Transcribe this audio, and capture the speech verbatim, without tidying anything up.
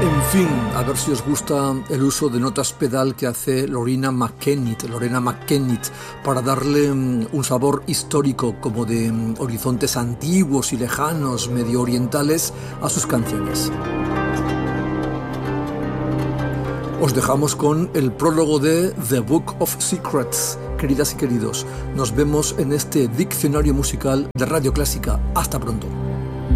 En fin, a ver si os gusta el uso de notas pedal que hace Loreena McKennitt, Lorena McKennitt, para darle um, un sabor histórico como de um, horizontes antiguos y lejanos, medio orientales, a sus canciones. Os dejamos con el prólogo de The Book of Secrets. Queridas y queridos, nos vemos en este diccionario musical de Radio Clásica. Hasta pronto.